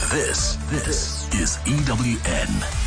This is EWN.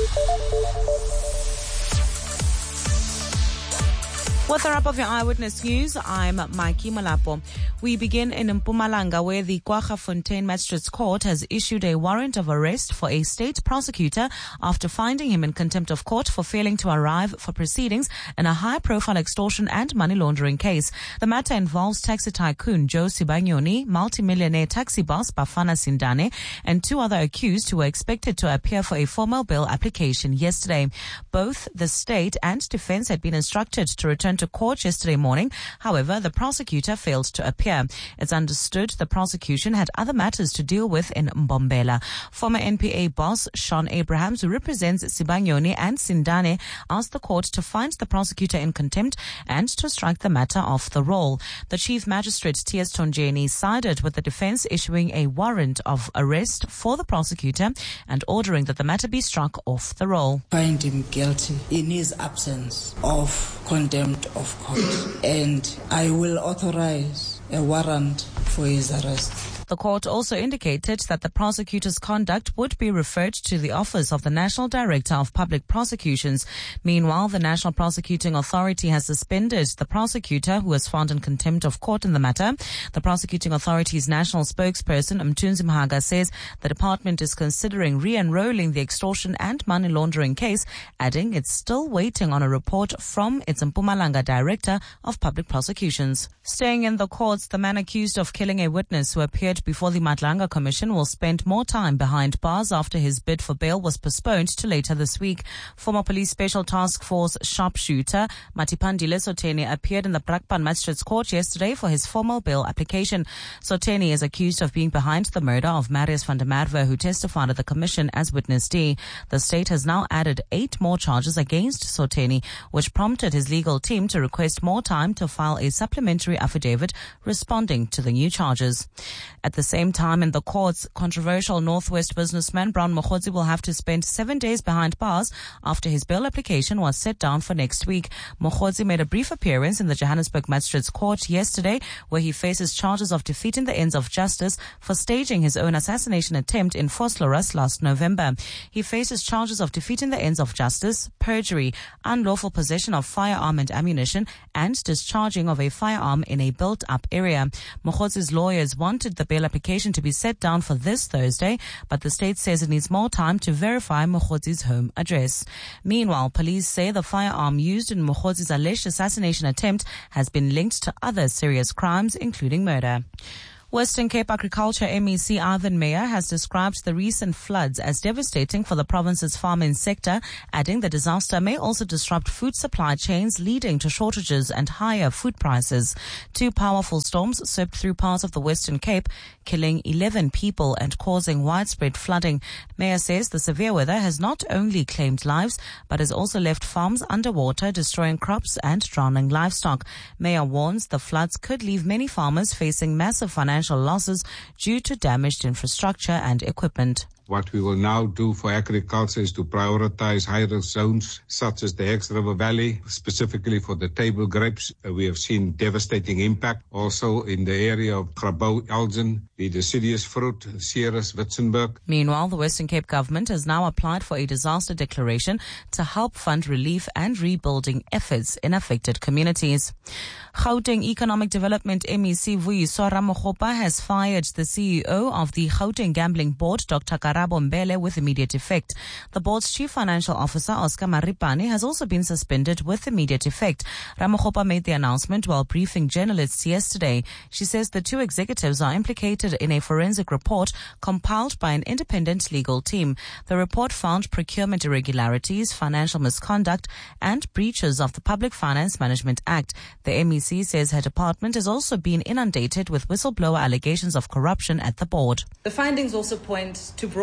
With a wrap of your Eyewitness News, I'm Mikey Malapo. We begin in Mpumalanga, where the Kwaggafontein Magistrates Court has issued a warrant of arrest for a state prosecutor after finding him in contempt of court for failing to arrive for proceedings in a high-profile extortion and money laundering case. The matter involves taxi tycoon Joe Sibanyoni, multimillionaire taxi boss Bafana Sindane, and two other accused who were expected to appear for a formal bail application yesterday. Both the state and defense had been instructed to return to court yesterday morning. However, the prosecutor failed to appear. It's understood the prosecution had other matters to deal with in Mbombela. Former NPA boss Sean Abrahams, who represents Sibanyoni and Sindane, asked the court to find the prosecutor in contempt and to strike the matter off the roll. The Chief Magistrate T.S. Tonjeni sided with the defense, issuing a warrant of arrest for the prosecutor and ordering that the matter be struck off the roll. Find him guilty in his absence of contempt of court, and I will authorize a warrant for his arrest. The court also indicated that the prosecutor's conduct would be referred to the Office of the National Director of Public Prosecutions. Meanwhile, the National Prosecuting Authority has suspended the prosecutor who was found in contempt of court in the matter. The Prosecuting Authority's national spokesperson, Mthunzi Mhaga, says the department is considering re-enrolling the extortion and money laundering case, adding it's still waiting on a report from its Mpumalanga Director of Public Prosecutions. Staying in the courts, the man accused of killing a witness who appeared before the Madlanga Commission will spend more time behind bars after his bid for bail was postponed to later this week. Former Police Special Task Force sharpshooter Matipandile Soteni appeared in the Brakpan Magistrates Court yesterday for his formal bail application. Soteni is accused of being behind the murder of Marius van der Merwe, who testified at the Commission as Witness D. The state has now added 8 more charges against Soteni, which prompted his legal team to request more time to file a supplementary affidavit responding to the new charges. At the same time, in the courts, controversial Northwest businessman Brown Mokgotsi will have to spend 7 days behind bars after his bail application was set down for next week. Mokgotsi made a brief appearance in the Johannesburg Magistrates Court yesterday, where he faces charges of defeating the ends of justice for staging his own assassination attempt in Vosloorus last November. He faces charges of defeating the ends of justice, perjury, unlawful possession of firearm and ammunition, and discharging of a firearm in a built-up area. Mokgotsi's lawyers wanted the bail application to be set down for this Thursday, but the state says it needs more time to verify Mokgotsi's home address. Meanwhile, police say the firearm used in Mokgotsi's alleged assassination attempt has been linked to other serious crimes, including murder. Western Cape Agriculture MEC Ivan Meyer has described the recent floods as devastating for the province's farming sector, adding the disaster may also disrupt food supply chains, leading to shortages and higher food prices. 2 powerful storms swept through parts of the Western Cape, killing 11 people and causing widespread flooding. Meyer says the severe weather has not only claimed lives, but has also left farms underwater, destroying crops and drowning livestock. Meyer warns the floods could leave many farmers facing massive financial losses due to damaged infrastructure and equipment. What we will now do for agriculture is to prioritize high-risk zones such as the Hex River Valley, specifically for the table grapes. We have seen devastating impact also in the area of Grabouw, Elgin, the deciduous fruit, Ceres, Witzenberg. Meanwhile, the Western Cape government has now applied for a disaster declaration to help fund relief and rebuilding efforts in affected communities. Gauteng Economic Development MEC Vuyiswa Ramokgopa has fired the CEO of the Gauteng Gambling Board, Dr. Karabo Mbele, with immediate effect. The board's chief financial officer, Oscar Maripane, has also been suspended with immediate effect. Ramokgopa made the announcement while briefing journalists yesterday. She says the 2 executives are implicated in a forensic report compiled by an independent legal team. The report found procurement irregularities, financial misconduct, and breaches of the Public Finance Management Act. The MEC says her department has also been inundated with whistleblower allegations of corruption at the board. The findings also point to broad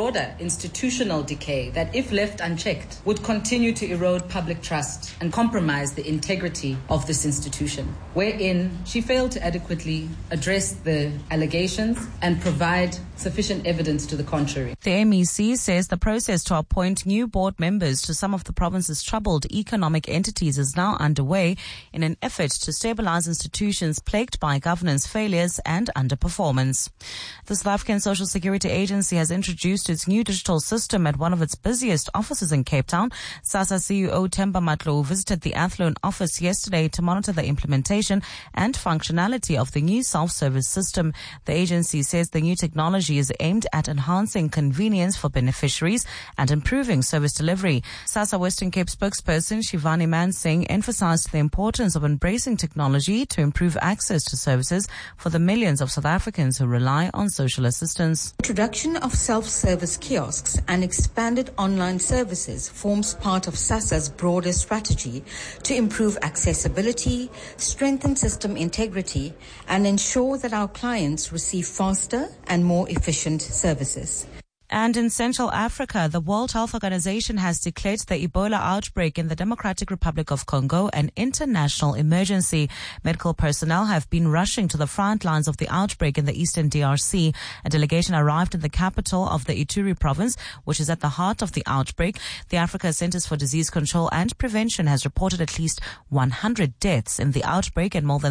broader institutional decay that, if left unchecked, would continue to erode public trust and compromise the integrity of this institution, wherein she failed to adequately address the allegations and provide sufficient evidence to the contrary. The MEC says the process to appoint new board members to some of the province's troubled economic entities is now underway in an effort to stabilize institutions plagued by governance failures and underperformance. The South African Social Security Agency has introduced its new digital system at one of its busiest offices in Cape Town. SASSA CEO Themba Matlow visited the Athlone office yesterday to monitor the implementation and functionality of the new self-service system. The agency says the new technology is aimed at enhancing convenience for beneficiaries and improving service delivery. SASSA Western Cape spokesperson Shivani Mansingh emphasized the importance of embracing technology to improve access to services for the millions of South Africans who rely on social assistance. Introduction of self-service kiosks and expanded online services forms part of SASSA's broader strategy to improve accessibility, strengthen system integrity, and ensure that our clients receive faster and more efficient services. And in Central Africa, the World Health Organization has declared the Ebola outbreak in the Democratic Republic of Congo an international emergency. Medical personnel have been rushing to the front lines of the outbreak in the eastern DRC. A delegation arrived in the capital of the Ituri province, which is at the heart of the outbreak. The Africa Centers for Disease Control and Prevention has reported at least 100 deaths in the outbreak and more than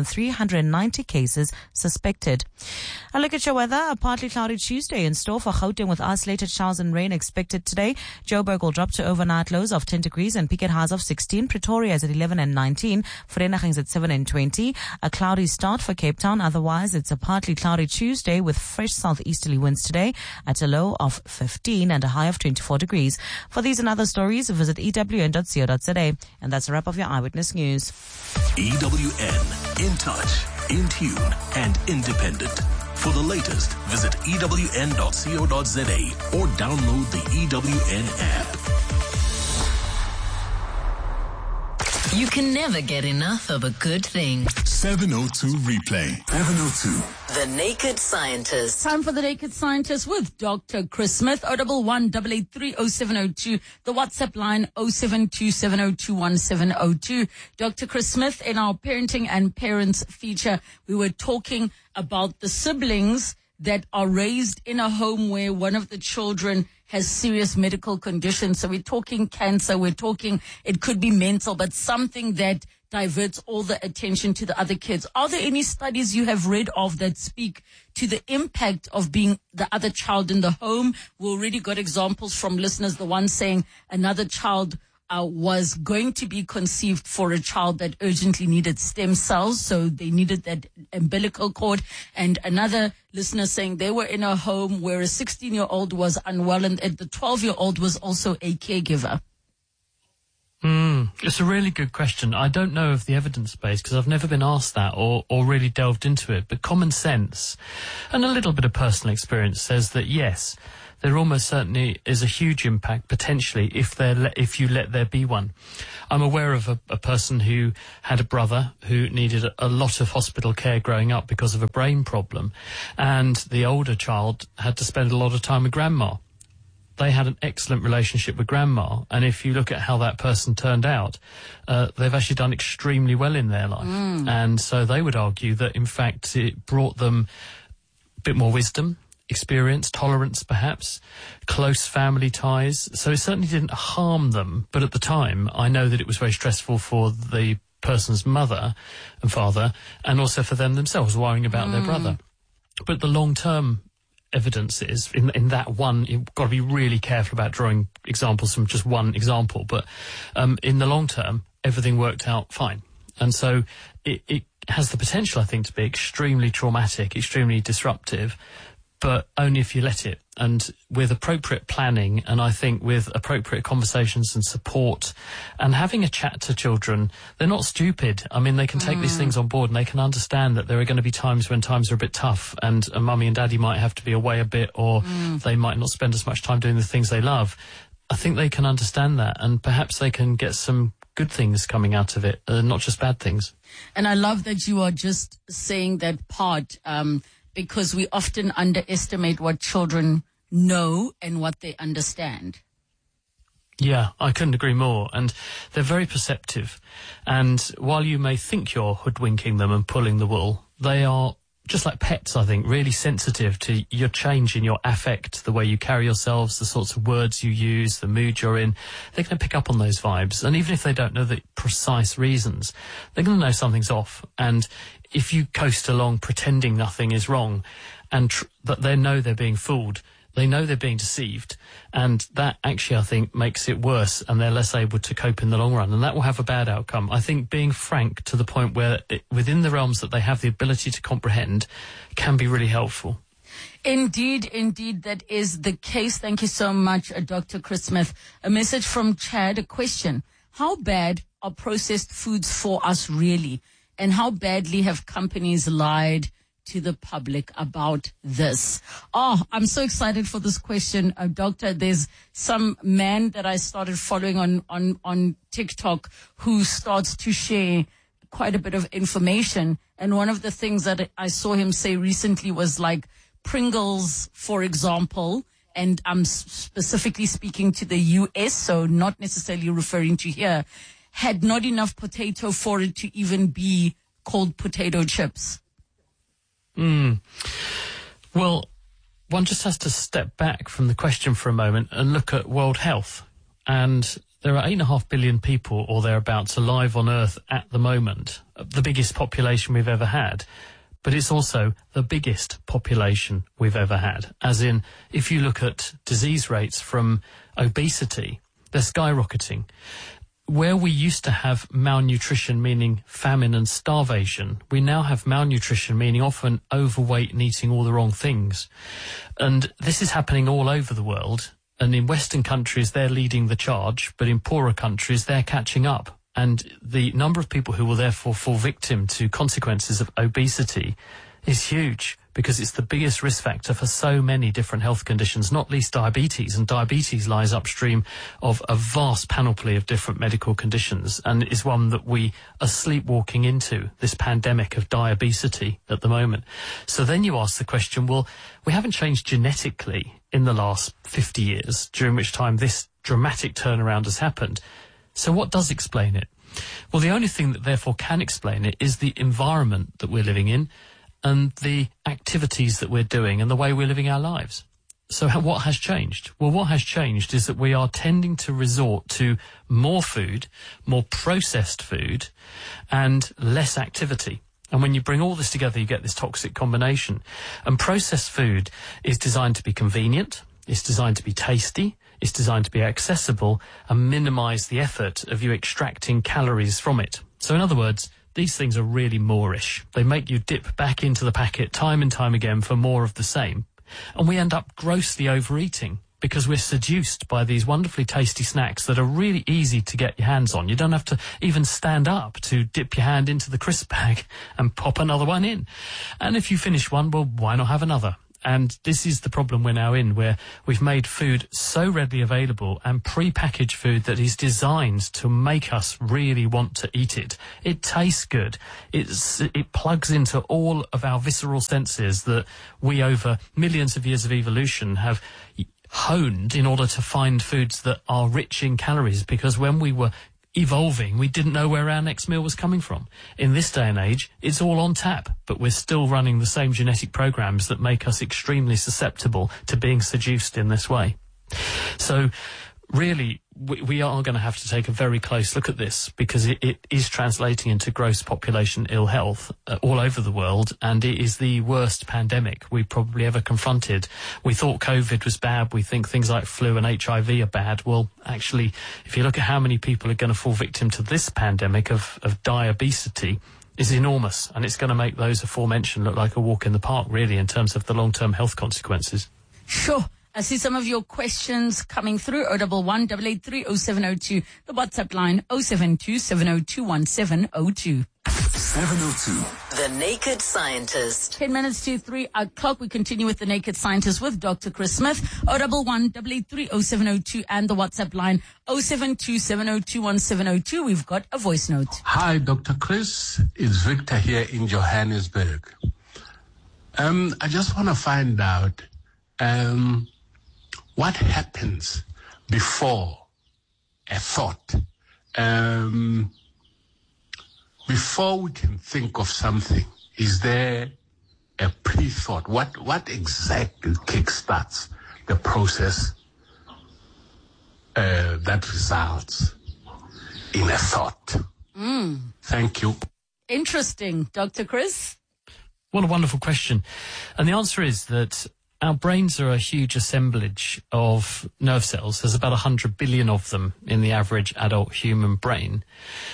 390 cases suspected. A look at your weather. A partly cloudy Tuesday in store for Gauteng with isolated showers and rain expected today. Joburg will drop to overnight lows of 10 degrees and peak at highs of 16. Pretoria is at 11 and 19. Vereeniging is at 7 and 20. A cloudy start for Cape Town. Otherwise, it's a partly cloudy Tuesday with fresh southeasterly winds today at a low of 15 and a high of 24 degrees. For these and other stories, visit ewn.co.za. And that's a wrap of your Eyewitness News. EWN, in touch, in tune, and independent. For the latest, visit ewn.co.za or download the EWN app. You can never get enough of a good thing. 702 replay. 702. The Naked Scientist. Time for The Naked Scientist with Dr. Chris Smith. 011-883-0702. The WhatsApp line 0727021702. Dr. Chris Smith, in our Parenting and Parents feature, we were talking about the siblings that are raised in a home where one of the children has serious medical conditions. So we're talking cancer, we're talking, it could be mental, but something that diverts all the attention to the other kids. Are there any studies you have read of that speak to the impact of being the other child in the home? We already got examples from listeners, the one saying another child was going to be conceived for a child that urgently needed stem cells, so they needed that umbilical cord. And another listener saying they were in a home where a 16-year-old was unwell and the 12-year-old was also a caregiver. It's a really good question. I don't know of the evidence base because I've never been asked that or really delved into it. But common sense and a little bit of personal experience says that, yes, there almost certainly is a huge impact potentially if you let there be one. I'm aware of a person who had a brother who needed a lot of hospital care growing up because of a brain problem, and the older child had to spend a lot of time with grandma. They had an excellent relationship with grandma, and if you look at how that person turned out, they've actually done extremely well in their life. And so they would argue that, in fact, it brought them a bit more wisdom, experience, tolerance perhaps, close family ties. So it certainly didn't harm them, but at the time I know that it was very stressful for the person's mother and father, and also for them themselves, worrying about their brother. But the long-term evidence is in that one, you've got to be really careful about drawing examples from just one example, but in the long term everything worked out fine. And so it has the potential, I think, to be extremely traumatic, extremely disruptive, but only if you let it. And with appropriate planning, and I think with appropriate conversations and support and having a chat to children, they're not stupid. I mean, they can take these things on board and they can understand that there are going to be times when times are a bit tough and mummy and daddy might have to be away a bit, or they might not spend as much time doing the things they love. I think they can understand that, and perhaps they can get some good things coming out of it, not just bad things. And I love that you are just saying that part, because we often underestimate what children know and what they understand. Yeah, I couldn't agree more. And they're very perceptive. And while you may think you're hoodwinking them and pulling the wool, they are, just like pets, I think, really sensitive to your change in your affect, the way you carry yourselves, the sorts of words you use, the mood you're in. They're going to pick up on those vibes. And even if they don't know the precise reasons, they're going to know something's off. And if you coast along pretending nothing is wrong and that they know they're being fooled, they know they're being deceived, and that actually, I think, makes it worse, and they're less able to cope in the long run, and that will have a bad outcome. I think being frank to the point where, within the realms that they have the ability to comprehend, can be really helpful. Indeed, that is the case. Thank you so much, Dr. Chris Smith. A message from Chad, a question. How bad are processed foods for us really? And how badly have companies lied to the public about this? Oh, I'm so excited for this question, Doctor. There's some man that I started following on TikTok who starts to share quite a bit of information. And one of the things that I saw him say recently was like Pringles, for example, and I'm specifically speaking to the US, so not necessarily referring to here, had not enough potato for it to even be called potato chips. Well, one just has to step back from the question for a moment and look at world health. And there are 8.5 billion people or thereabouts alive on Earth at the moment, the biggest population we've ever had. But it's also the biggest population we've ever had. As in, if you look at disease rates from obesity, they're skyrocketing. Where we used to have malnutrition, meaning famine and starvation, we now have malnutrition, meaning often overweight and eating all the wrong things. And this is happening all over the world. And in Western countries, they're leading the charge, but in poorer countries, they're catching up. And the number of people who will therefore fall victim to consequences of obesity is huge, because it's the biggest risk factor for so many different health conditions, not least diabetes. And diabetes lies upstream of a vast panoply of different medical conditions, and is one that we are sleepwalking into, this pandemic of diabesity at the moment. So then you ask the question, well, we haven't changed genetically in the last 50 years, during which time this dramatic turnaround has happened. So what does explain it? Well, the only thing that therefore can explain it is the environment that we're living in, and the activities that we're doing and the way we're living our lives. So what has changed? Well, what has changed is that we are tending to resort to more food, more processed food, and less activity. And when you bring all this together, you get this toxic combination. And processed food is designed to be convenient, it's designed to be tasty, it's designed to be accessible, and minimise the effort of you extracting calories from it. So in other words, these things are really Moorish. They make you dip back into the packet time and time again for more of the same. And we end up grossly overeating because we're seduced by these wonderfully tasty snacks that are really easy to get your hands on. You don't have to even stand up to dip your hand into the crisp bag and pop another one in. And if you finish one, well, why not have another? And this is the problem we're now in, where we've made food so readily available and pre-packaged food that is designed to make us really want to eat it. It tastes good. It plugs into all of our visceral senses that we, over millions of years of evolution, have honed in order to find foods that are rich in calories, because when we were evolving, we didn't know where our next meal was coming from. In this day and age, it's all on tap, but we're still running the same genetic programs that make us extremely susceptible to being seduced in this way. So really, we are going to have to take a very close look at this, because it is translating into gross population ill health all over the world, and it is the worst pandemic we probably ever confronted. We thought COVID was bad. We think things like flu and HIV are bad. Well, actually, if you look at how many people are going to fall victim to this pandemic of diabesity, is enormous, and it's going to make those aforementioned look like a walk in the park, really, in terms of the long-term health consequences. Sure. I see some of your questions coming through. 011 883 0702. The WhatsApp line 072 702 1702. 702. The Naked Scientist. 10 minutes to 3 o'clock. We continue with The Naked Scientist with Dr. Chris Smith. 011 883 0702 and the WhatsApp line 072 702 1702. We've got a voice note. Hi, Dr. Chris. It's Victor here in Johannesburg. I just want to find out, what happens before a thought? Before we can think of something, is there a pre-thought? What exactly kickstarts the process that results in a thought? Thank you. Interesting. Dr. Chris? What a wonderful question. And the answer is that our brains are a huge assemblage of nerve cells. There's about 100 billion of them in the average adult human brain,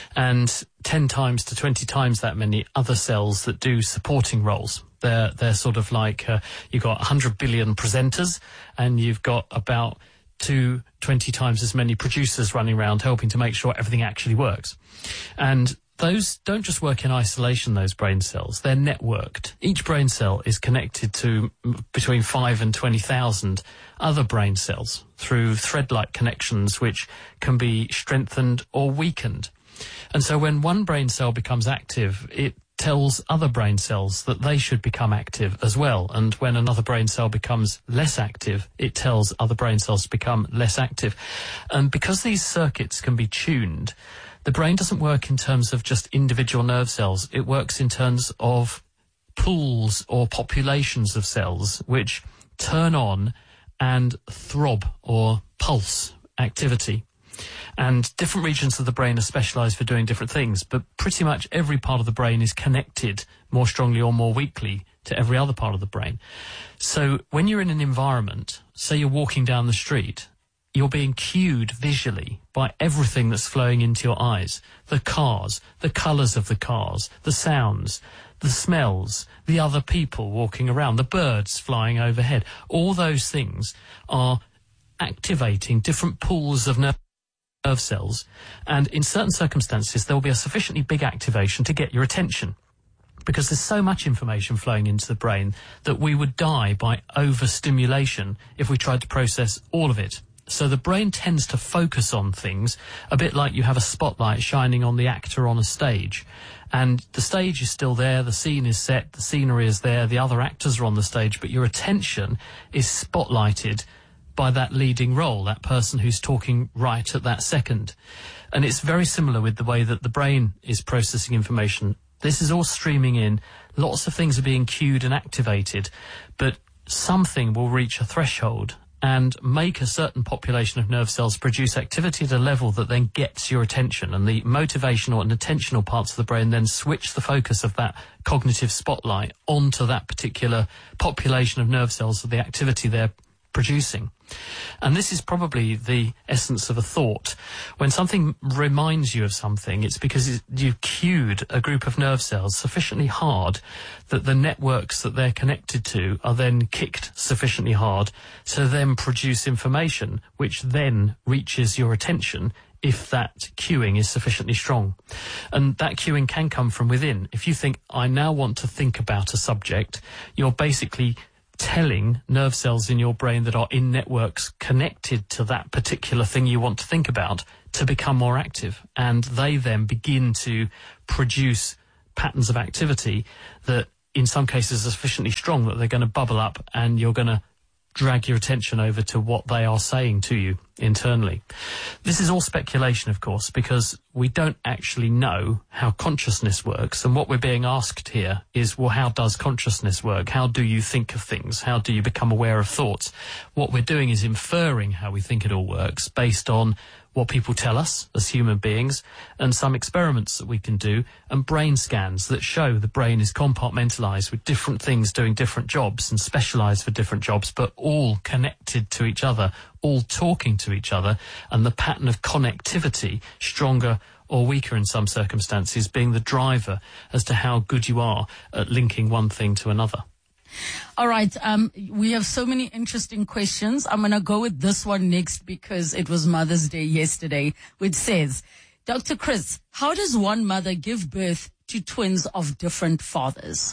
and 10 times to 20 times that many other cells that do supporting roles. They're sort of like you've got 100 billion presenters, and you've got about 20 times as many producers running around helping to make sure everything actually works. And those don't just work in isolation, those brain cells. They're networked. Each brain cell is connected to between 5 and 20,000 other brain cells through thread-like connections which can be strengthened or weakened. And so when one brain cell becomes active, it tells other brain cells that they should become active as well. And when another brain cell becomes less active, it tells other brain cells to become less active. And because these circuits can be tuned, the brain doesn't work in terms of just individual nerve cells. It works in terms of pools or populations of cells which turn on and throb or pulse activity. And different regions of the brain are specialised for doing different things, but pretty much every part of the brain is connected more strongly or more weakly to every other part of the brain. So when you're in an environment, say you're walking down the street, you're being cued visually by everything that's flowing into your eyes. The cars, the colours of the cars, the sounds, the smells, the other people walking around, the birds flying overhead. All those things are activating different pools of nerve cells, and in certain circumstances there will be a sufficiently big activation to get your attention, because there's so much information flowing into the brain that we would die by overstimulation if we tried to process all of it. So the brain tends to focus on things a bit like you have a spotlight shining on the actor on a stage. And the stage is still there, the scene is set, the scenery is there, the other actors are on the stage, but your attention is spotlighted by that leading role, that person who's talking right at that second. And it's very similar with the way that the brain is processing information. This is all streaming in, lots of things are being cued and activated, but something will reach a threshold and make a certain population of nerve cells produce activity at a level that then gets your attention, and the motivational and attentional parts of the brain then switch the focus of that cognitive spotlight onto that particular population of nerve cells of the activity they're producing. And this is probably the essence of a thought. When something reminds you of something, it's because you've cued a group of nerve cells sufficiently hard that the networks that they're connected to are then kicked sufficiently hard to then produce information which then reaches your attention if that cueing is sufficiently strong. And that cueing can come from within. If you think, I now want to think about a subject, you're basically telling nerve cells in your brain that are in networks connected to that particular thing you want to think about to become more active. And they then begin to produce patterns of activity that in some cases are sufficiently strong that they're going to bubble up, and you're going to drag your attention over to what they are saying to you internally. This is all speculation, of course, because we don't actually know how consciousness works. And what we're being asked here is, well, how does consciousness work? How do you think of things? How do you become aware of thoughts? What we're doing is inferring how we think it all works based on what people tell us as human beings, and some experiments that we can do, and brain scans that show the brain is compartmentalized with different things doing different jobs and specialized for different jobs, but all connected to each other, all talking to each other, and the pattern of connectivity, stronger or weaker in some circumstances, being the driver as to how good you are at linking one thing to another. All right. We have so many interesting questions. I'm going to go with this one next because it was Mother's Day yesterday, which says, Dr. Chris, how does one mother give birth to twins of different fathers?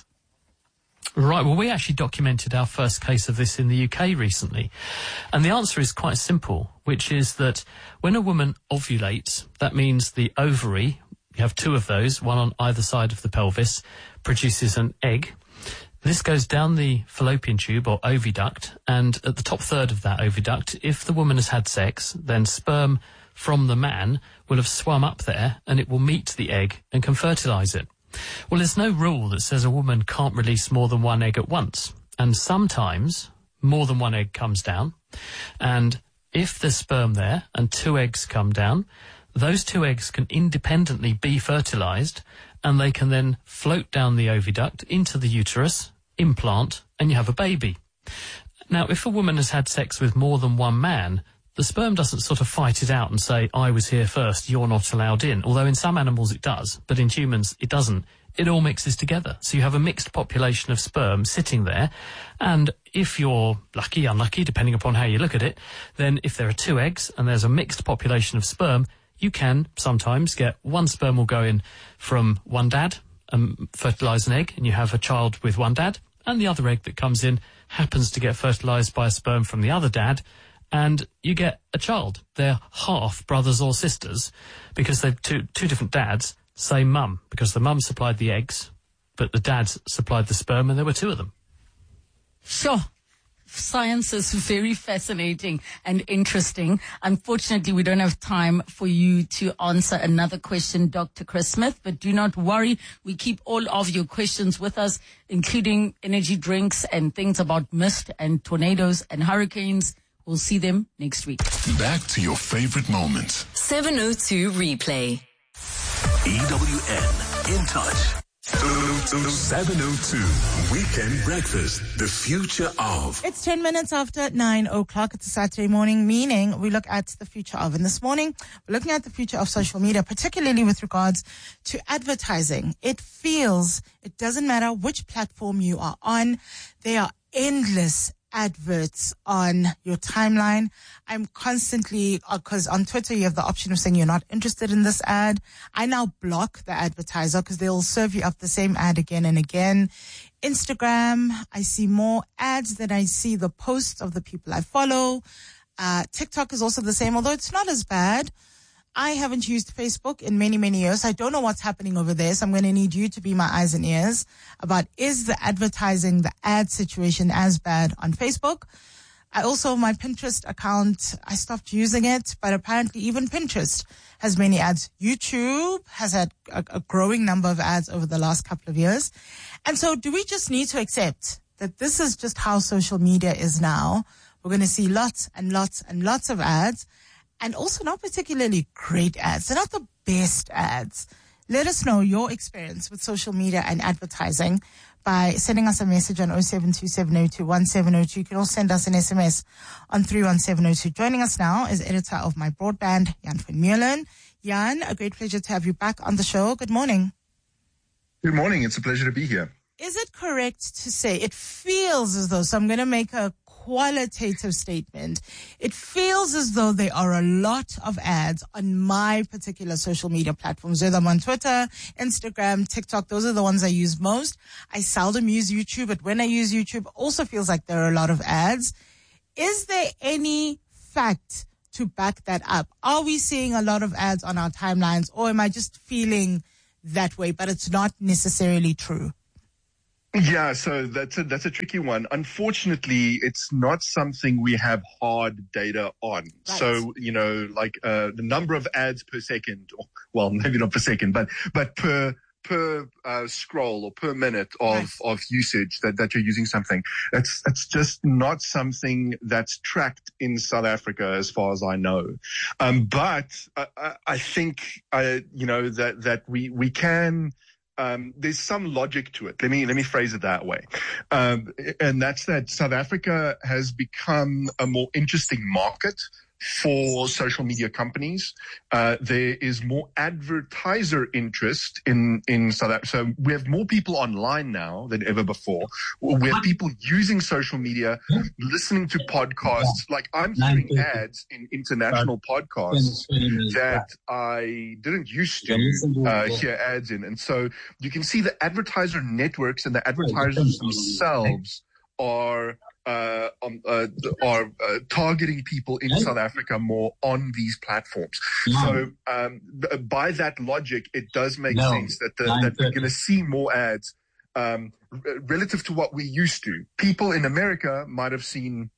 Right. Well, we actually documented our first case of this in the UK recently. And the answer is quite simple, which is that when a woman ovulates, that means the ovary, you have two of those, one on either side of the pelvis, produces an egg. This goes down the fallopian tube or oviduct, and at the top third of that oviduct, if the woman has had sex, then sperm from the man will have swum up there and it will meet the egg and can fertilise it. Well, there's no rule that says a woman can't release more than one egg at once, and sometimes more than one egg comes down, and if there's sperm there and 2 eggs come down, those 2 eggs can independently be fertilised, and they can then float down the oviduct into the uterus, implant, and you have a baby. Now, if a woman has had sex with more than one man, the sperm doesn't sort of fight it out and say, I was here first, you're not allowed in. Although in some animals it does, but in humans it doesn't. It all mixes together. So you have a mixed population of sperm sitting there. And if you're lucky, unlucky, depending upon how you look at it, then if there are 2 eggs and there's a mixed population of sperm, you can sometimes get one sperm will go in from one dad and fertilise an egg, and you have a child with one dad, and the other egg that comes in happens to get fertilised by a sperm from the other dad, and you get a child. They're half brothers or sisters because they're two different dads, same mum, because the mum supplied the eggs, but the dad supplied the sperm, and there were 2 of them. Sure. Science is very fascinating and interesting. Unfortunately, we don't have time for you to answer another question, Dr. Chris Smith, but do not worry. We keep all of your questions with us, including energy drinks and things about mist and tornadoes and hurricanes. We'll see them next week. Back to your favorite moments. 702 replay. EWN In Touch. 702 Weekend Breakfast, the future of. It's 10 minutes after 9 o'clock. It's a Saturday morning, meaning we look at the future of. And this morning, we're looking at the future of social media, particularly with regards to advertising. It doesn't matter which platform you are on, there are endless adverts on your timeline. I'm constantly, because on Twitter you have the option of saying you're not interested in this ad. I now block the advertiser because they'll serve you up the same ad again and again. Instagram, I see more ads than I see the posts of the people I follow. TikTok is also the same, although it's not as bad. I haven't used Facebook in many, many years. I don't know what's happening over there, so I'm going to need you to be my eyes and ears about, is the advertising, the ad situation as bad on Facebook? My Pinterest account, I stopped using it, but apparently even Pinterest has many ads. YouTube has had a growing number of ads over the last couple of years. And so do we just need to accept that this is just how social media is now? We're going to see lots and lots and lots of ads. And also not particularly great ads. They're not the best ads. Let us know your experience with social media and advertising by sending us a message on 0727021702. You can also send us an SMS on 31702. Joining us now is editor of My Broadband, Jan van Meulen. Jan, a great pleasure to have you back on the show. Good morning. Good morning. It's a pleasure to be here. Is it correct to say, it feels as though, so I'm going to make a qualitative statement, it feels as though there are a lot of ads on my particular social media platforms, whether I'm on Twitter, Instagram, TikTok, those are the ones I use most. I seldom use YouTube, but when I use YouTube, also feels like there are a lot of ads. Is there any fact to back that up? Are we seeing a lot of ads on our timelines, or am I just feeling that way, but it's not necessarily true? Yeah, so that's a tricky one. Unfortunately, it's not something we have hard data on. Right. So, the number of ads per second, well, maybe not per second, but per scroll or per minute of usage that you're using something. It's just not something that's tracked in South Africa as far as I know. But I think, that we can, there's some logic to it. Let me phrase it that way. And that's that South Africa has become a more interesting market for social media companies. There is more advertiser interest in South Africa. So we have more people online now than ever before. We have people using social media, listening to podcasts. Like I'm hearing ads in international podcasts that I didn't used to hear ads in. And so you can see the advertiser networks and the advertisers themselves are targeting people in South Africa more on these platforms. So by that logic, it does make sense that we're going to see more ads relative to what we used to. People in America might have seen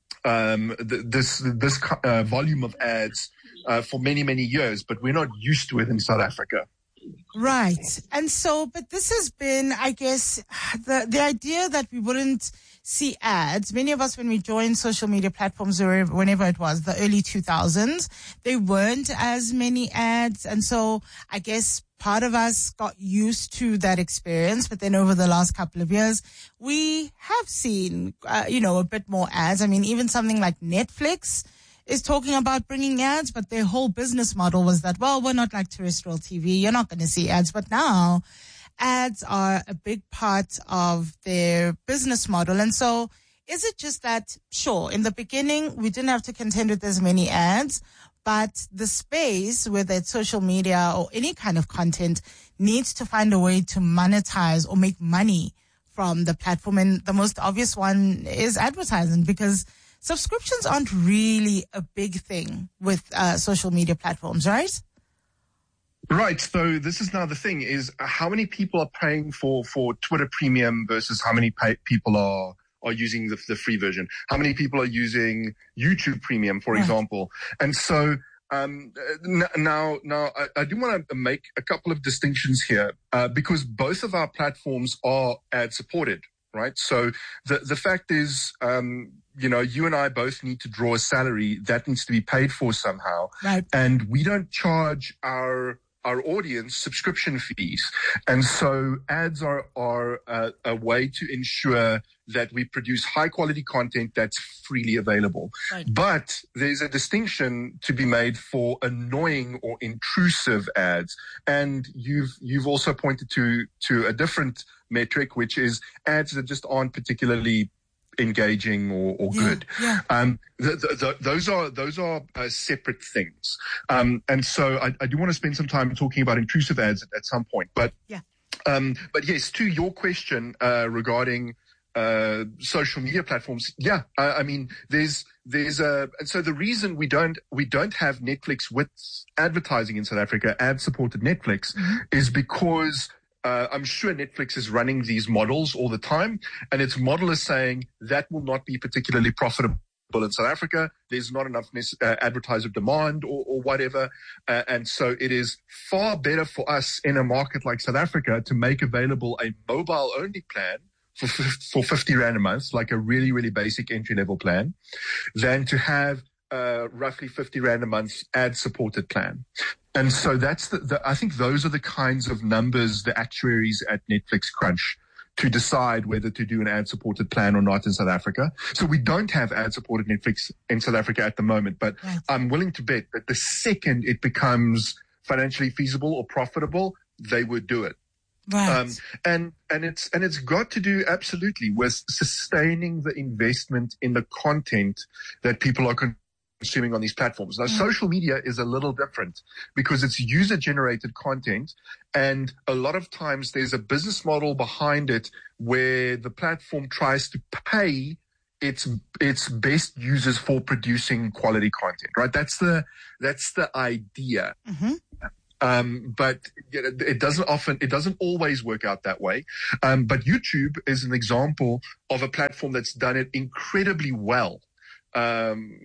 this volume of ads for many, many years, but we're not used to it in South Africa. Right. And so, but this has been, I guess, the idea that we wouldn't see ads. Many of us, when we joined social media platforms or whenever it was, the early 2000s, there weren't as many ads. And so I guess part of us got used to that experience. But then over the last couple of years, we have seen, a bit more ads. I mean, even something like Netflix is talking about bringing ads, but their whole business model was that, well, we're not like terrestrial TV. You're not going to see ads. But now ads are a big part of their business model. And so is it just that, sure, in the beginning, we didn't have to contend with as many ads, but the space, whether it's social media or any kind of content, needs to find a way to monetize or make money from the platform. And the most obvious one is advertising, because subscriptions aren't really a big thing with social media platforms, right? Right. So this is now the thing is how many people are paying for Twitter Premium versus how many people are using the free version? How many people are using YouTube Premium, for example? And so now I do want to make a couple of distinctions here because both of our platforms are ad supported, right? So the fact is, you and I both need to draw a salary that needs to be paid for somehow. Right. And we don't charge our audience subscription fees. And so ads are a way to ensure that we produce high quality content that's freely available. Right. But there's a distinction to be made for annoying or intrusive ads. And you've also pointed to a different metric, which is ads that just aren't particularly engaging or good. Yeah. Those are separate things. And so I do want to spend some time talking about intrusive ads at some point. But yes, to your question regarding social media platforms, I mean there's so the reason we don't have Netflix with advertising in South Africa, ad supported Netflix, is because I'm sure Netflix is running these models all the time, and its model is saying that will not be particularly profitable in South Africa. There's not enough advertiser demand or whatever. And so it is far better for us in a market like South Africa to make available a mobile-only plan for 50 Rand a month, like a really, really basic entry-level plan, than to have roughly 50 Rand a month ad-supported plan. And so that's I think those are the kinds of numbers the actuaries at Netflix crunch to decide whether to do an ad-supported plan or not in South Africa. So we don't have ad-supported Netflix in South Africa at the moment, but I'm willing to bet that the second it becomes financially feasible or profitable, they would do it. Right. And it's got to do absolutely with sustaining the investment in the content that people are consuming on these platforms. Now, social media is a little different because it's user-generated content, and a lot of times there's a business model behind it where the platform tries to pay its best users for producing quality content, right? That's the idea. But it doesn't always work out that way. But YouTube is an example of a platform that's done it incredibly well. And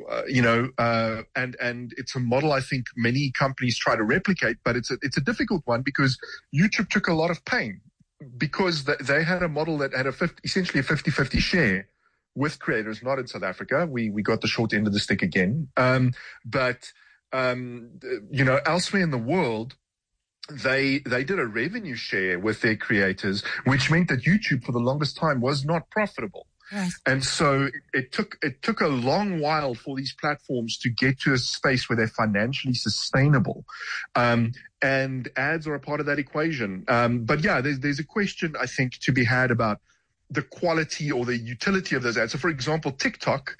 it's a model I think many companies try to replicate, but it's a difficult one because YouTube took a lot of pain because they had a model that had essentially a 50-50 share with creators, not in South Africa. We got the short end of the stick again. But elsewhere in the world, they did a revenue share with their creators, which meant that YouTube for the longest time was not profitable. Right. And so it took a long while for these platforms to get to a space where they're financially sustainable. And ads are a part of that equation. But yeah, there's a question I think to be had about the quality or the utility of those ads. So for example, TikTok,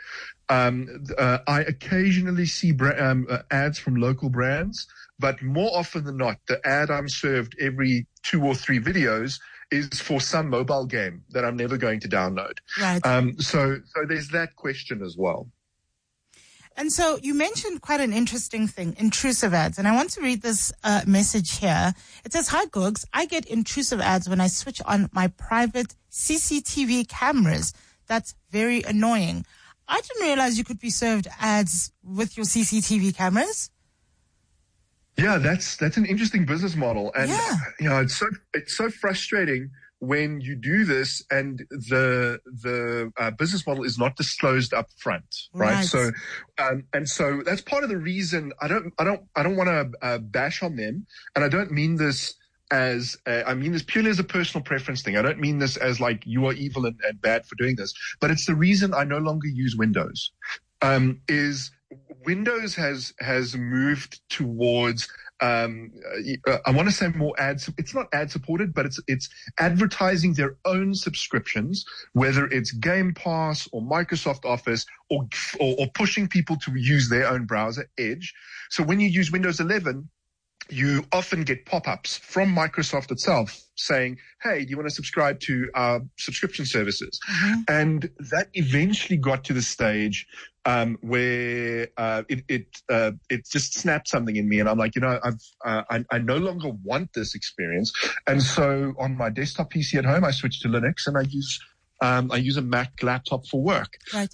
I occasionally see ads from local brands, but more often than not, the ad I'm served every 2 or 3 videos is for some mobile game that I'm never going to download. Right. So there's that question as well. And so you mentioned quite an interesting thing, intrusive ads. And I want to read this message here. It says, "Hi, Googs. I get intrusive ads when I switch on my private CCTV cameras. That's very annoying." I didn't realize you could be served ads with your CCTV cameras. Yeah, that's an interesting business model. And, it's so frustrating when you do this and the business model is not disclosed up front, right? So, and so that's part of the reason I don't want to bash on them, and I don't mean this as I mean this purely as a personal preference thing. I don't mean this as like you are evil and bad for doing this, but it's the reason I no longer use Windows. Is Windows has moved towards I want to say more ads. It's not ad supported, but it's advertising their own subscriptions, whether it's Game Pass or Microsoft Office or pushing people to use their own browser, Edge. So when you use Windows 11, you often get pop-ups from Microsoft itself saying, "Hey, do you want to subscribe to our subscription services?" Mm-hmm. And that eventually got to the stage where it just snapped something in me, and I'm like, I no longer want this experience. And so on my desktop PC at home, I switched to Linux, and I use a Mac laptop for work. Right.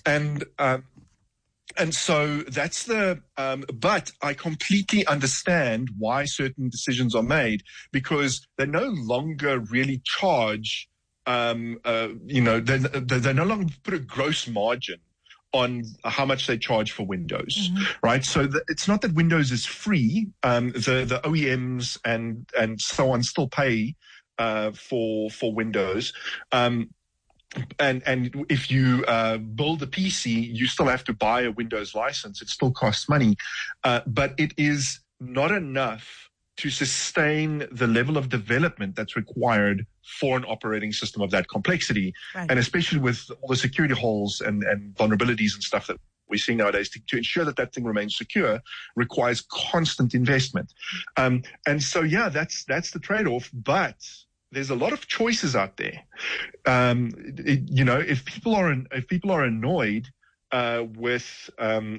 And so that's but I completely understand why certain decisions are made, because they no longer really charge, they no longer put a gross margin on how much they charge for Windows, right? So it's not that Windows is free. The OEMs and so on still pay for Windows. And if you build a PC, you still have to buy a Windows license. It still costs money, but it is not enough to sustain the level of development that's required for an operating system of that complexity. Right. And especially with all the security holes and vulnerabilities and stuff that we're seeing nowadays, to ensure that thing remains secure requires constant investment. And so, that's the trade-off, but there's a lot of choices out there. If people are annoyed with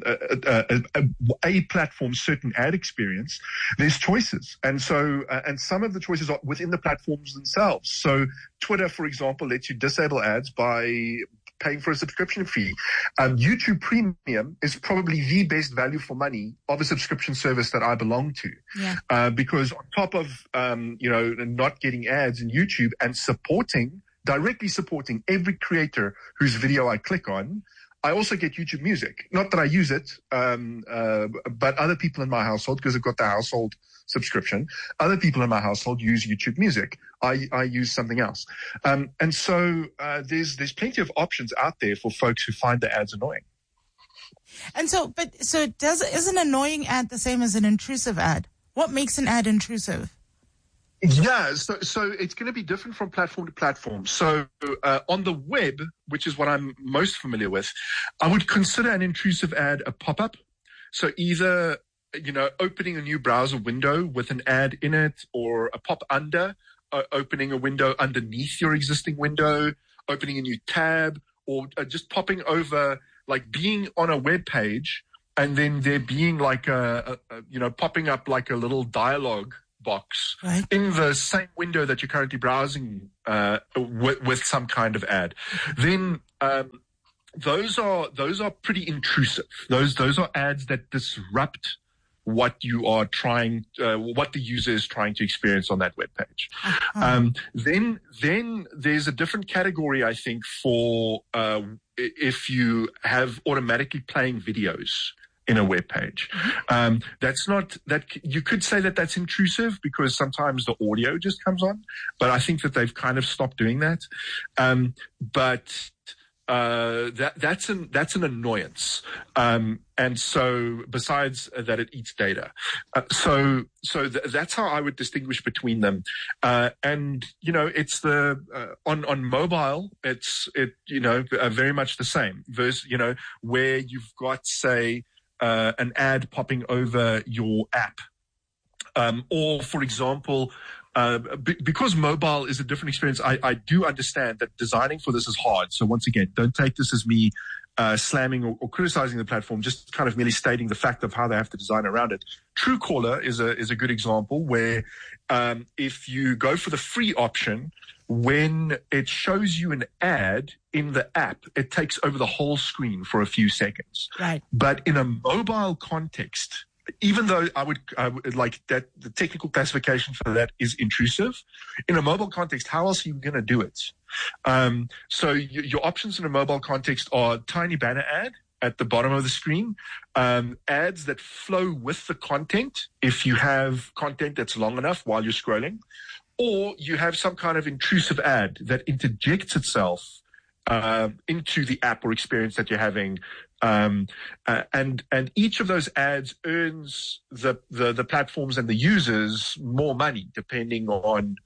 a platform's certain ad experience, there's choices, and so and some of the choices are within the platforms themselves. So Twitter, for example, lets you disable ads by paying for a subscription fee. YouTube Premium is probably the best value for money of a subscription service that I belong to. Because on top of, not getting ads in YouTube and directly supporting every creator whose video I click on, I also get YouTube Music. Not that I use it, but other people in my household, because I've got the household subscription, other people in my household use YouTube Music. I use something else. And so there's plenty of options out there for folks who find the ads annoying. And so, is an annoying ad the same as an intrusive ad? What makes an ad intrusive? Yeah, so it's going to be different from platform to platform. So on the web, which is what I'm most familiar with, I would consider an intrusive ad a pop-up. So either, opening a new browser window with an ad in it, or a pop under, opening a window underneath your existing window, opening a new tab, or just popping over, like being on a web page and then there being like popping up like a little dialogue box in the same window that you're currently browsing with some kind of ad. Then those are pretty intrusive. Those are ads that disrupt what you are trying, what the user is trying to experience on that web page. Then there's a different category, I think, for if you have automatically playing videos in a web page. That's not that you could say that that's intrusive because sometimes the audio just comes on, but I think that they've kind of stopped doing that. That's an annoyance. And so besides that, it eats data. So that's how I would distinguish between them. And it's on mobile, it's very much the same. Versus, where you've got, say, an ad popping over your app. Or for example, because mobile is a different experience, I do understand that designing for this is hard. So once again, don't take this as me slamming or criticizing the platform, just kind of merely stating the fact of how they have to design around it. Truecaller is a good example where if you go for the free option, when it shows you an ad in the app, it takes over the whole screen for a few seconds. Right. But in a mobile context, even though I would like that, the technical classification for that is intrusive. In a mobile context, how else are you going to do it? So your options in a mobile context are tiny banner ad at the bottom of the screen, ads that flow with the content if you have content that's long enough while you're scrolling, or you have some kind of intrusive ad that interjects itself into the app or experience that you're having. And each of those ads earns the platforms and the users more money depending on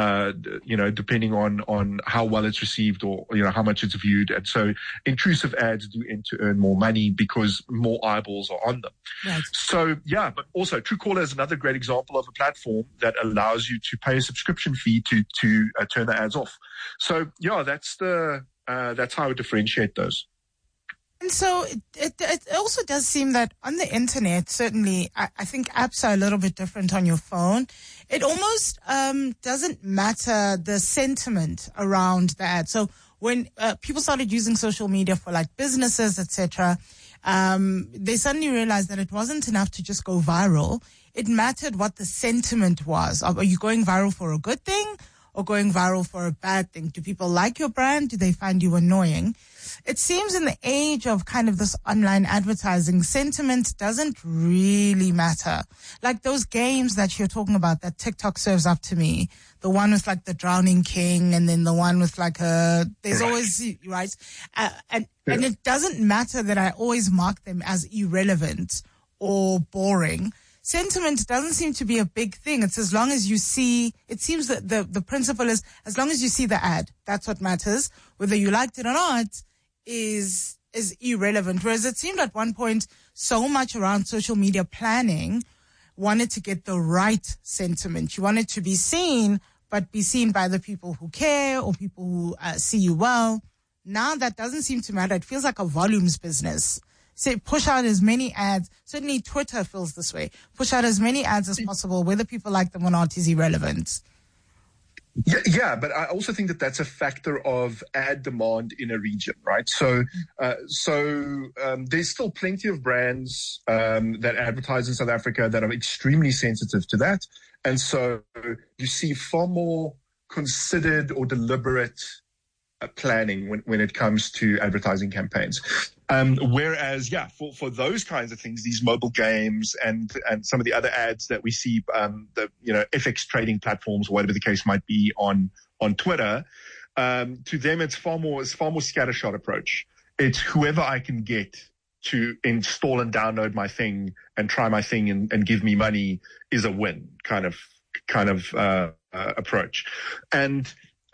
how well it's received or, how much it's viewed. And so intrusive ads do end to earn more money because more eyeballs are on them. Right. So, yeah, but also Truecaller is another great example of a platform that allows you to pay a subscription fee to turn the ads off. So, yeah, that's how I would differentiate those. And so it also does seem that on the internet, certainly, I think apps are a little bit different on your phone. It almost doesn't matter the sentiment around the ad. So when people started using social media for like businesses, etc., they suddenly realized that it wasn't enough to just go viral. It mattered what the sentiment was. Are you going viral for a good thing or going viral for a bad thing? Do people like your brand? Do they find you annoying? It seems in the age of kind of this online advertising, sentiment doesn't really matter. Like those games that you're talking about that TikTok serves up to me, the one with like the Drowning King and then the one with like there's always, right? And it doesn't matter that I always mark them as irrelevant or boring. Sentiment doesn't seem to be a big thing. It's as long as you see, it seems that the principle is as long as you see the ad, that's what matters. Whether you liked it or not is irrelevant. Whereas it seemed at one point so much around social media planning wanted to get the right sentiment. You wanted to be seen, but be seen by the people who care or people who see you well. Now that doesn't seem to matter. It feels like a volumes business. Say, push out as many ads. Certainly Twitter feels this way. Push out as many ads as possible. Whether people like them or not is irrelevant. Yeah, but I also think that that's a factor of ad demand in a region, right? So there's still plenty of brands that advertise in South Africa that are extremely sensitive to that. And so you see far more considered or deliberate planning when it comes to advertising campaigns. Whereas, yeah, for those kinds of things, these mobile games and some of the other ads that we see, FX trading platforms, or whatever the case might be on Twitter, to them, it's far more scattershot approach. It's whoever I can get to install and download my thing and try my thing and give me money is a win kind of approach. And,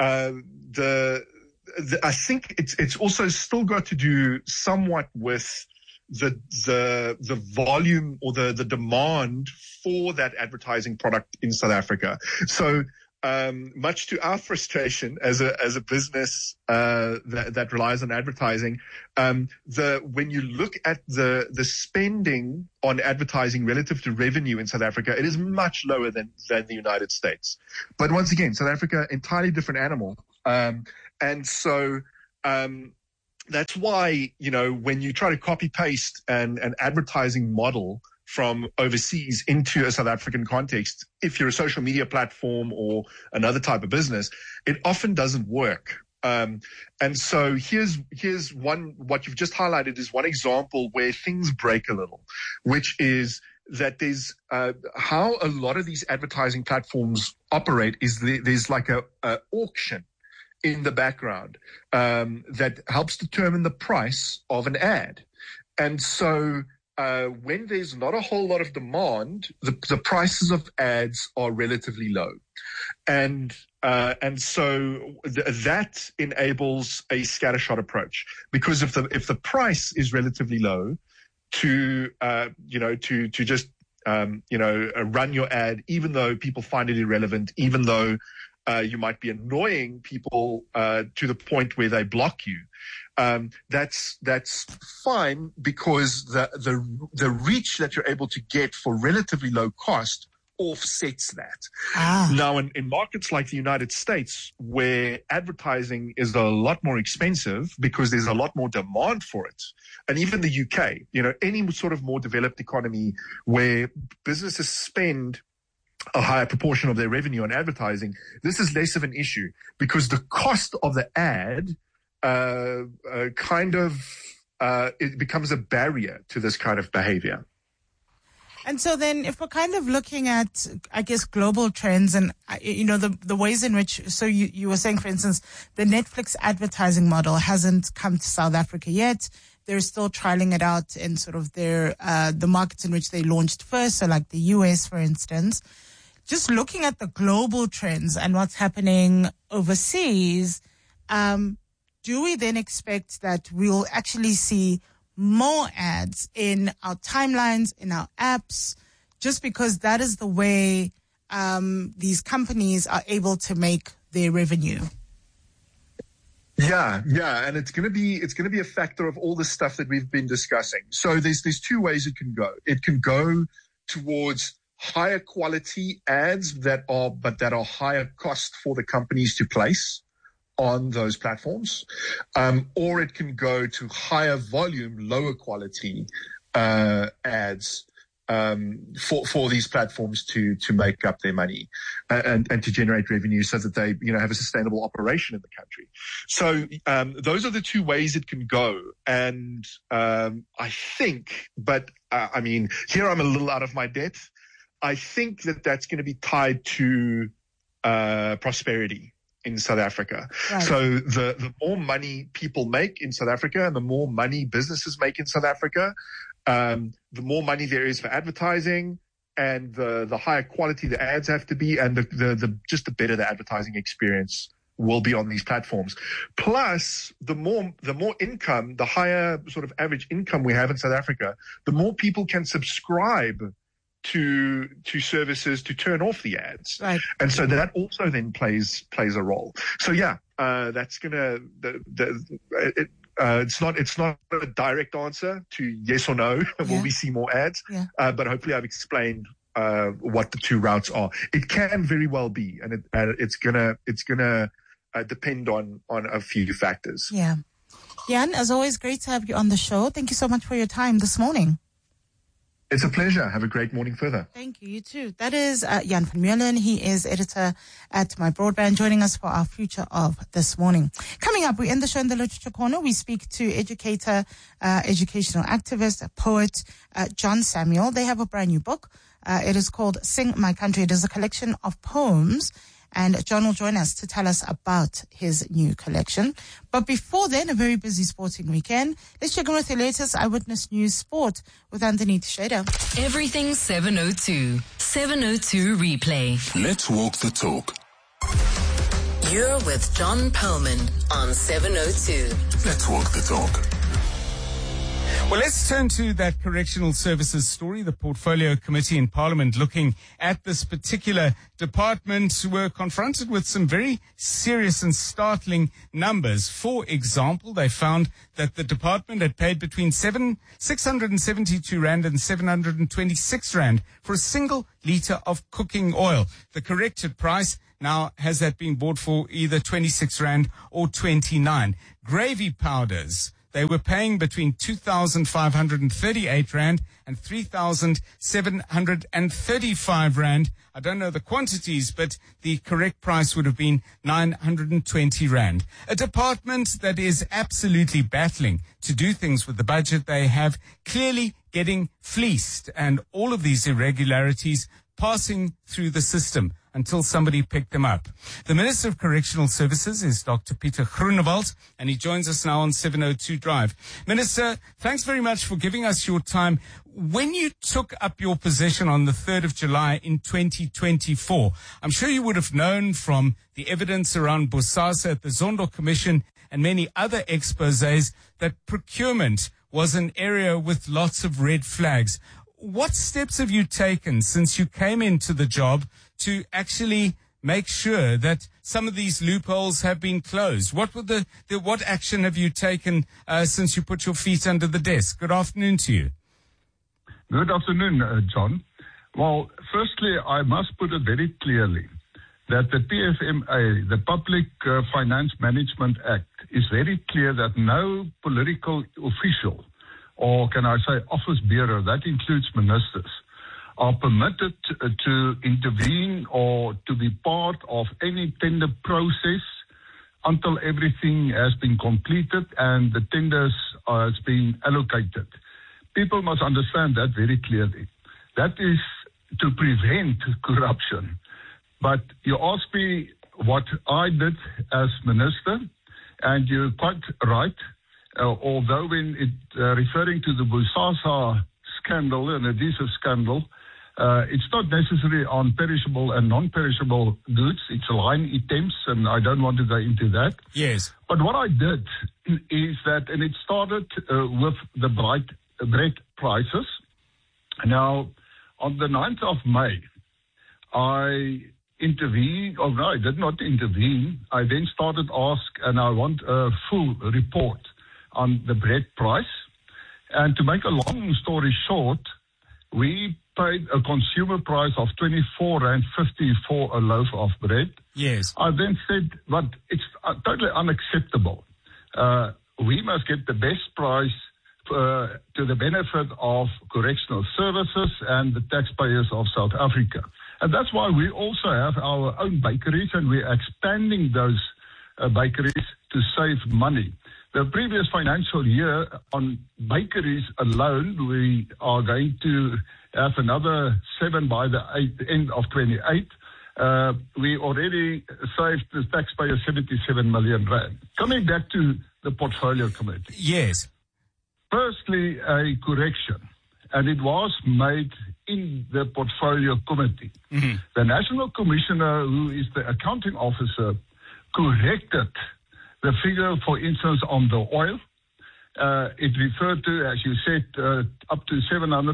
I think it's also still got to do somewhat with the volume or the demand for that advertising product in South Africa. So much to our frustration as a business that relies on advertising, when you look at the spending on advertising relative to revenue in South Africa, it is much lower than the United States. But once again, South Africa, entirely different animal. And so that's why, when you try to copy paste an advertising model from overseas into a South African context, if you're a social media platform or another type of business, it often doesn't work. And so here's what you've just highlighted is one example where things break a little, which is that there's how a lot of these advertising platforms operate is there's like a auction in the background that helps determine the price of an ad. And so when there's not a whole lot of demand, the prices of ads are relatively low. And so that enables a scattershot approach, because if the price is relatively low to just run your ad, even though people find it irrelevant, even though you might be annoying people to the point where they block you. That's fine, because the reach that you're able to get for relatively low cost offsets that. Now, in markets like the United States, where advertising is a lot more expensive because there's a lot more demand for it, and even the UK, any sort of more developed economy where businesses spend a higher proportion of their revenue on advertising, this is less of an issue, because the cost of the ad it becomes a barrier to this kind of behavior. And so then if we're kind of looking at, I guess, global trends and, the ways in which, so you were saying, for instance, the Netflix advertising model hasn't come to South Africa yet. They're still trialing it out in sort of their, the markets in which they launched first. So like the US, for instance. Just looking at the global trends and what's happening overseas, do we then expect that we'll actually see more ads in our timelines, in our apps, just because that is the way these companies are able to make their revenue? Yeah, and it's going to be a factor of all the stuff that we've been discussing. So there's two ways it can go. It can go towards higher quality ads that are higher cost for the companies to place on those platforms, or it can go to higher volume, lower quality ads for these platforms to make up their money and to generate revenue so that they have a sustainable operation in the country. So those are the two ways it can go. And I think, but I mean, here I'm a little out of my depth. I think that's going to be tied to prosperity in South Africa. Right. So the more money people make in South Africa and the more money businesses make in South Africa, the more money there is for advertising, and the higher quality the ads have to be, and the better the advertising experience will be on these platforms. Plus, the more income, the higher sort of average income we have in South Africa, the more people can subscribe to services to turn off the ads. Right. And so that also then plays a role. So that's gonna it's not a direct answer to yes or no. Will we see more ads? Yeah. But hopefully I've explained what the two routes are. It can very well be, and it's gonna depend on a few factors. Yeah. Jan, as always, great to have you on the show. Thank you so much for your time this morning. It's a pleasure. Have a great morning further. Thank you. You too. That is Jan van Meulen. He is editor at My Broadband, joining us for our Future of this morning. Coming up, we end the show in the Literature Corner. We speak to educator, educational activist, poet, John Samuel. They have a brand new book. It is called Sing My Country. It is a collection of poems. And John will join us to tell us about his new collection. But before then, a very busy sporting weekend. Let's check in with the latest Eyewitness News Sport with Anthony Teixeira. Everything 702. 702 replay. Let's walk the talk. You're with John Perlman on 702. Let's walk the talk. Well, let's turn to that Correctional Services story. The Portfolio Committee in Parliament looking at this particular department were confronted with some very serious and startling numbers. For example, they found that the department had paid between 672 Rand and 726 Rand for a single litre of cooking oil. The corrected price now has that been bought for either 26 Rand or 29. Gravy powders, they were paying between 2,538 Rand and 3,735 Rand. I don't know the quantities, but the correct price would have been 920 Rand. A department that is absolutely battling to do things with the budget they have, clearly getting fleeced, and all of these irregularities passing through the system until somebody picked them up. The Minister of Correctional Services is Dr. Pieter Groenewald, and he joins us now on 702 Drive. Minister, thanks very much for giving us your time. When you took up your position on the 3rd of July in 2024, I'm sure you would have known from the evidence around Bosasa at the Zondo Commission and many other exposés that procurement was an area with lots of red flags. What steps have you taken since you came into the job to actually make sure that some of these loopholes have been closed? What action have you taken since you put your feet under the desk? Good afternoon to you. Good afternoon, John. Well, firstly, I must put it very clearly that the PFMA, the Public Finance Management Act, is very clear that no political official, or can I say office bearer, that includes ministers, are permitted to intervene or to be part of any tender process until everything has been completed and the tenders has been allocated. People must understand that very clearly. That is to prevent corruption. But you asked me what I did as minister, and you're quite right. Although when referring to the Bosasa scandal, and it is a scandal, it's not necessarily on perishable and non-perishable goods. It's line items, and I don't want to go into that. Yes. But what I did is that, and it started with the bread prices. Now, on the 9th of May, I intervened, or no, I did not intervene. I then started and I want a full report on the bread price. And to make a long story short, we paid a consumer price of 24.50 Rand for a loaf of bread. Yes. I then said, but it's totally unacceptable. We must get the best price to the benefit of correctional services and the taxpayers of South Africa. And that's why we also have our own bakeries, and we're expanding those bakeries to save money. The previous financial year on bakeries alone, we are going to have another 7 by the end of 28. We already saved the taxpayer 77 million rand. Coming back to the portfolio committee. Yes. Firstly, a correction, and it was made in the portfolio committee. Mm-hmm. The National Commissioner, who is the accounting officer, corrected the figure, for instance, on the oil. It referred to, as you said, up to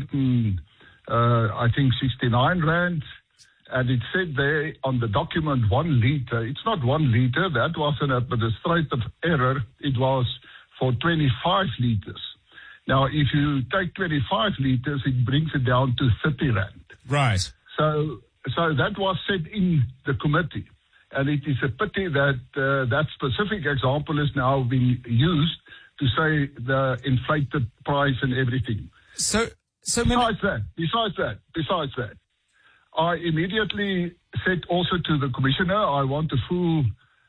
769 Rand. And it said there on the document 1 liter. It's not 1 liter. That was an administrative error. It was for 25 liters. Now, if you take 25 liters, it brings it down to 30 Rand. Right. So that was said in the committee. And it is a pity that that specific example is now being used to say the inflated price and everything. Besides that, I immediately said also to the commissioner, I want a full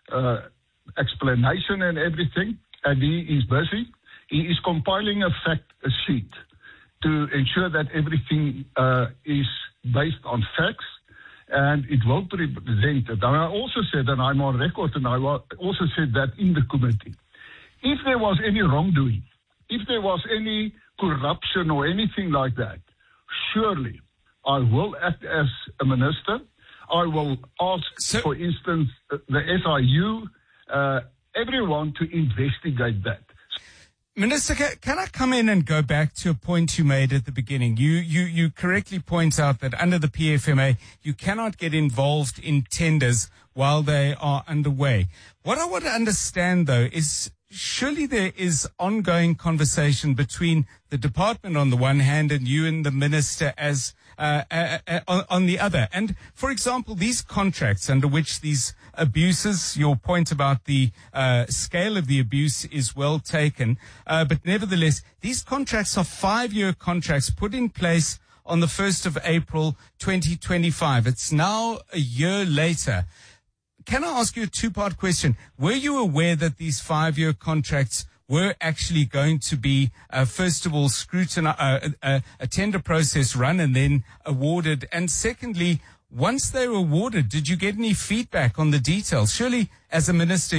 explanation and everything, and he is busy. He is compiling a fact sheet to ensure that everything is based on facts, and it will be presented. And I also said, and I'm on record, and I also said that in the committee, if there was any wrongdoing, if there was any corruption or anything like that, surely I will act as a minister. I will ask, for instance, the SIU, everyone to investigate that. Minister, can I come in and go back to a point you made at the beginning? You correctly point out that under the PFMA, you cannot get involved in tenders while they are underway. What I want to understand, though, is surely there is ongoing conversation between the department on the one hand and you and the minister as on the other. And, for example, these contracts under which these abuses, your point about the scale of the abuse is well taken, but nevertheless, these contracts are 5-year contracts put in place on the 1st of April 2025. It's now a year later. Can I ask you a 2-part question? Were you aware that these 5-year contracts were actually going to be, first of all, a tender process run and then awarded? And secondly, once they were awarded, did you get any feedback on the details? Surely, as a minister,